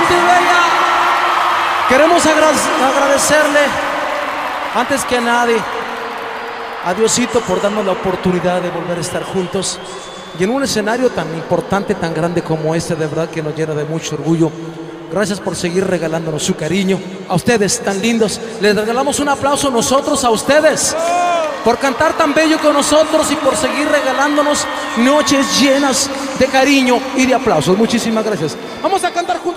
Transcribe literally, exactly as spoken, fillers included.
gente bella, queremos agradecerle antes que a nadie a Diosito por darnos la oportunidad de volver a estar juntos y en un escenario tan importante, tan grande como este, de verdad que nos llena de mucho orgullo. Gracias por seguir regalándonos su cariño. A ustedes tan lindos, les regalamos un aplauso nosotros a ustedes por cantar tan bello con nosotros y por seguir regalándonos noches llenas de cariño y de aplausos. Muchísimas gracias. Vamos a cantar juntos.